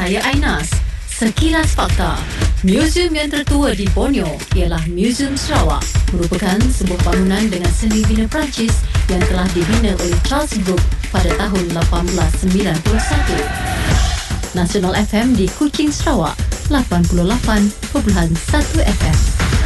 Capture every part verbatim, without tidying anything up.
saya Ainas. Sekilas fakta. Muzium yang tertua di Borneo ialah Muzium Sarawak, merupakan sebuah bangunan dengan seni bina Perancis yang telah dibina oleh Charles Group pada tahun lapan belas sembilan puluh satu. Nasional F M di Kuching, Sarawak, lapan puluh lapan perpuluhan satu F M.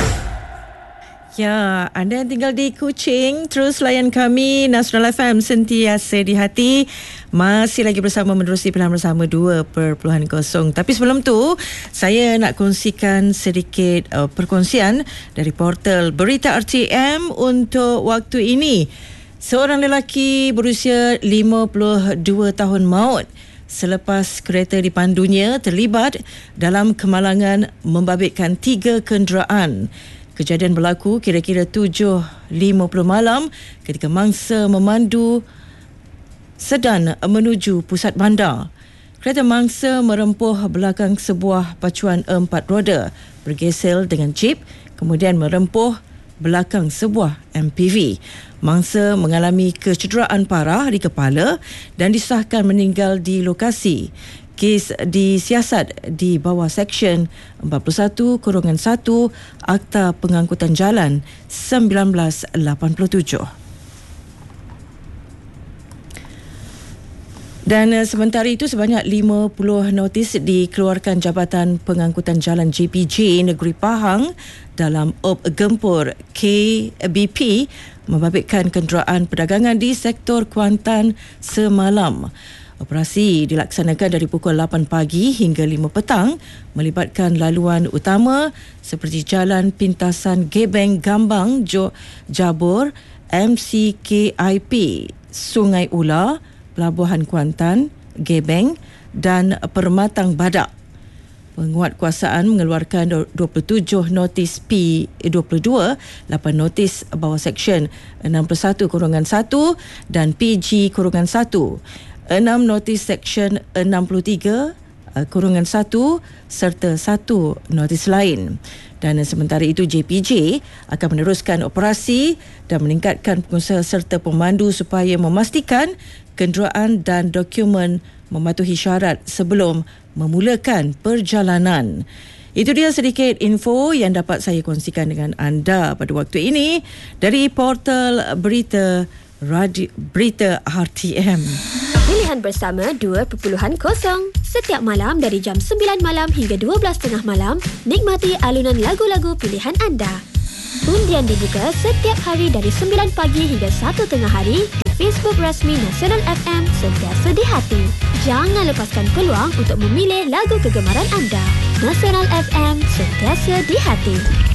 Ya, anda yang tinggal di Kuching, terus layan kami Nasional F M sentiasa di hati. Masih lagi bersama menerusi pilihan bersama dua perpuluhan kosong. Tapi sebelum tu, saya nak kongsikan sedikit uh, perkongsian dari portal Berita R T M untuk waktu ini. Seorang lelaki berusia lima puluh dua tahun maut selepas kereta dipandunya terlibat dalam kemalangan membabitkan tiga kenderaan. Kejadian berlaku kira-kira tujuh lima puluh malam ketika mangsa memandu sedan menuju pusat bandar. Kereta mangsa merempuh belakang sebuah pacuan empat roda, bergesel dengan jeep, kemudian merempuh belakang sebuah M P V. Mangsa mengalami kecederaan parah di kepala dan disahkan meninggal di lokasi. Kes disiasat di bawah Seksyen empat puluh satu satu Akta Pengangkutan Jalan seribu sembilan ratus lapan puluh tujuh. Dan sementara itu, sebanyak lima puluh notis dikeluarkan Jabatan Pengangkutan Jalan J P J Negeri Pahang dalam op gempur K B P membabitkan kenderaan perdagangan di sektor Kuantan semalam. Operasi dilaksanakan dari pukul lapan pagi hingga lima petang, melibatkan laluan utama seperti Jalan Pintasan Gebeng Gambang Jo Jabur, M C K I P Sungai Ula, Pelabuhan Kuantan, Gebeng dan Permatang Badak. Penguatkuasaan mengeluarkan dua puluh tujuh notis P dua puluh dua, lapan notis bawah Seksyen enam puluh satu satu dan P G satu, enam notis Seksyen enam puluh tiga satu serta satu notis lain. Dan sementara itu, J P J akan meneruskan operasi dan meningkatkan pengusaha serta pemandu supaya memastikan kenderaan dan dokumen mematuhi syarat sebelum memulakan perjalanan. Itu dia sedikit info yang dapat saya kongsikan dengan anda pada waktu ini dari portal Berita Radio, Berita R T M. Pilihan bersama dua perpuluhan kosong. Setiap malam dari jam sembilan malam hingga dua belas tiga puluh malam, nikmati alunan lagu-lagu pilihan anda. Undian dibuka setiap hari dari sembilan pagi hingga satu tengah hari di Facebook rasmi Nasional F M sentiasa di hati. Jangan lepaskan peluang untuk memilih lagu kegemaran anda. Nasional F M sentiasa di hati.